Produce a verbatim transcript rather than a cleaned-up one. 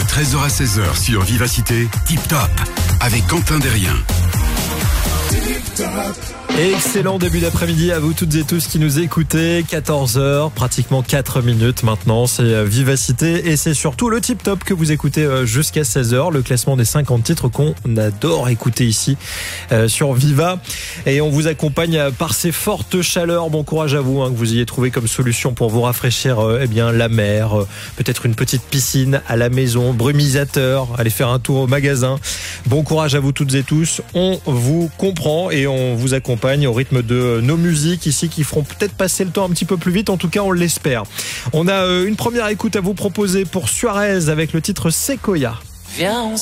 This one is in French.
treize heures à seize heures sur Vivacité, Tip Top, avec Quentin Derrien. Excellent début d'après-midi à vous toutes et tous qui nous écoutez. quatorze heures, pratiquement quatre minutes maintenant. C'est Vivacité et c'est surtout le Tip Top que vous écoutez jusqu'à seize heures. Le classement des cinquante titres qu'on adore écouter ici sur Viva. Et on vous accompagne par ces fortes chaleurs. Bon courage à vous hein, que vous ayez trouvé comme solution pour vous rafraîchir eh bien, la mer, peut-être une petite piscine à la maison, brumisateur, aller faire un tour au magasin. Bon courage à vous toutes et tous. On vous comprend et on vous accompagne au rythme de nos musiques ici qui feront peut-être passer le temps un petit peu plus vite, en tout cas on l'espère. On a une première écoute à vous proposer pour Suarez avec le titre Sequoia. Viens, on